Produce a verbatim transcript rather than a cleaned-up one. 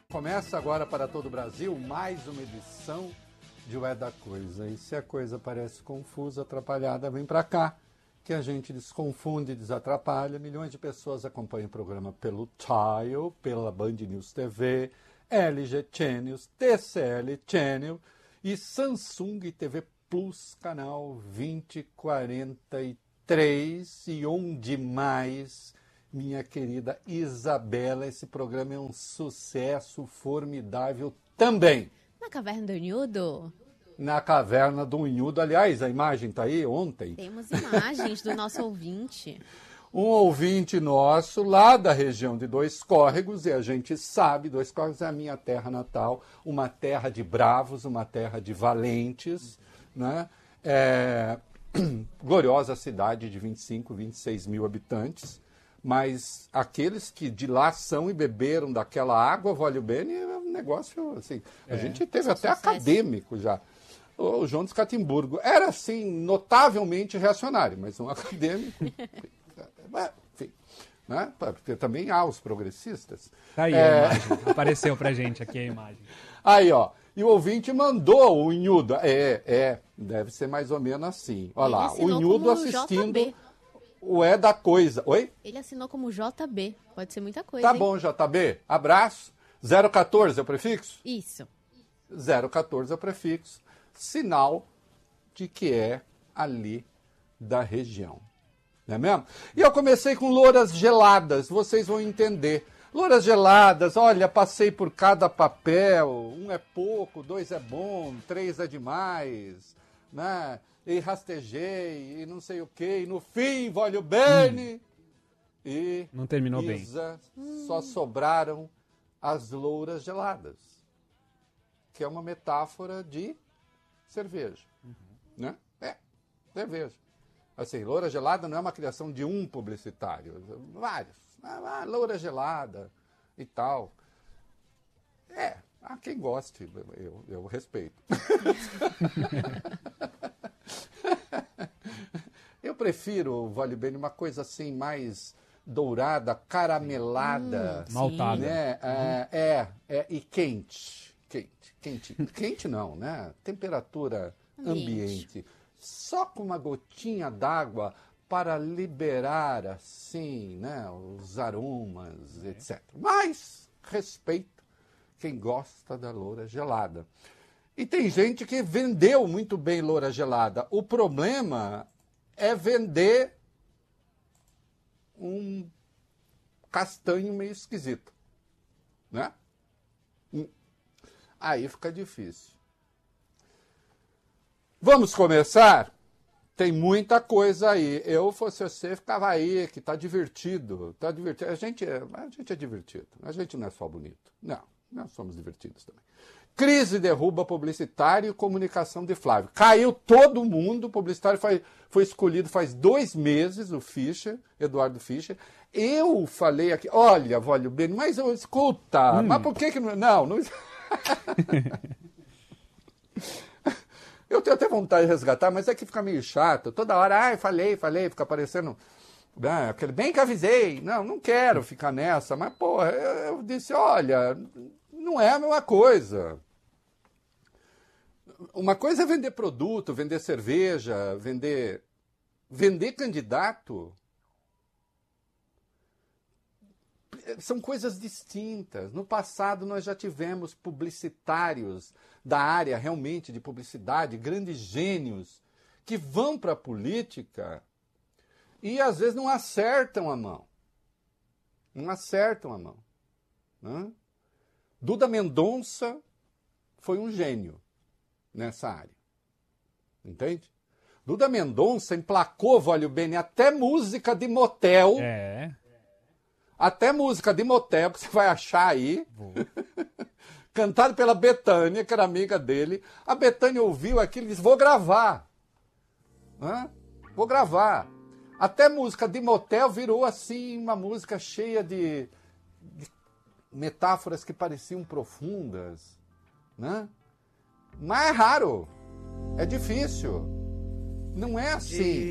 Começa agora para todo o Brasil mais uma edição de O É da Coisa. E se a coisa parece confusa, atrapalhada, vem para cá, que a gente desconfunde e desatrapalha. Milhões de pessoas acompanham o programa pelo Tile, pela Band News T V, L G Channels, T C L Channel e Samsung T V Plus, canal vinte quarenta e três. E onde mais, minha querida Isabela, esse programa é um sucesso formidável também. Na Caverna do Unhudo? Na Caverna do Unhudo. Aliás, a imagem está aí ontem. Temos imagens do nosso ouvinte. Um ouvinte nosso lá da região de Dois Córregos, e a gente sabe, Dois Córregos é a minha terra natal, uma terra de bravos, uma terra de valentes, né? É... gloriosa cidade de vinte e cinco, vinte e seis mil habitantes, mas aqueles que de lá são e beberam daquela água, vale o bem, é um negócio assim. A é. gente teve até sucesso. Acadêmico já. O João de Catimburgo era, assim, notavelmente reacionário, mas um acadêmico. Enfim, né? Porque também há os progressistas. Tá aí é... a imagem. Apareceu pra gente aqui a imagem. Aí, ó. E o ouvinte mandou o Unhudo. É, é. Deve ser mais ou menos assim. Olha lá. O Unhudo assistindo J B. O É da Coisa. Oi? Ele assinou como J B. Pode ser muita coisa. Tá hein? bom, J B. Abraço. zero quatorze é o prefixo? Isso. zero quatorze é o prefixo. Sinal de que é ali da região. Não é mesmo? E eu comecei com louras geladas, vocês vão entender. Louras geladas, olha, passei por cada papel, um é pouco, dois é bom, três é demais, né? E rastejei, e não sei o quê, e no fim, voglio bene. Hum. E não terminou Isa, bem. Só sobraram as louras geladas, que é uma metáfora de cerveja, uhum. né? É, cerveja. Assim, loura gelada não é uma criação de um publicitário, vários. Ah, loura gelada e tal. É, há quem goste, eu, eu respeito. Eu prefiro, vale bem, uma coisa assim mais dourada, caramelada. Hum, maltada. Né? Uhum. É, é, é, e quente. Quente, quente. Quente não, né? Temperatura ambiente. Só com uma gotinha d'água para liberar, assim, né, os aromas, é. etcétera. Mas respeito quem gosta da loura gelada. E tem gente que vendeu muito bem loura gelada. O problema é vender um castanho meio esquisito, né? Aí fica difícil. Vamos começar? Tem muita coisa aí. Eu, fosse você, ficava aí, que tá divertido. Tá divertido. A gente, é, a gente é divertido. A gente não é só bonito. Não, nós somos divertidos também. Crise derruba publicitário e comunicação de Flávio. Caiu todo mundo. O publicitário foi, foi escolhido faz dois meses, o Fischer, Eduardo Fischer. Eu falei aqui, olha, Vólio Bene, mas eu, escuta, hum. mas por que que não... Não, não... Eu tenho até vontade de resgatar, mas é que fica meio chato. Toda hora, ai, falei, falei, fica parecendo... Né, aquele, bem que avisei. Não, não quero ficar nessa. Mas, porra, eu, eu disse, olha, não é a mesma coisa. Uma coisa é vender produto, vender cerveja, vender... Vender candidato. São coisas distintas. No passado, nós já tivemos publicitários da área realmente de publicidade, grandes gênios, que vão para a política e, às vezes, não acertam a mão. Não acertam a mão. Né? Duda Mendonça foi um gênio nessa área. Entende? Duda Mendonça emplacou, vale bem, até música de motel. É... Até música de motel, que você vai achar aí, cantado pela Bethânia, que era amiga dele. A Bethânia ouviu aquilo e disse, vou gravar. Hã? Vou gravar. Até música de motel virou, assim, uma música cheia de, de metáforas que pareciam profundas. Né? Mas é raro. É difícil. Não é assim.